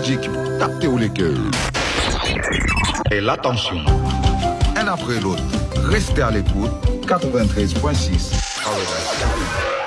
DJ qui tape au les cœurs. Et l'attention, un après l'autre, restez à l'écoute, 93.6.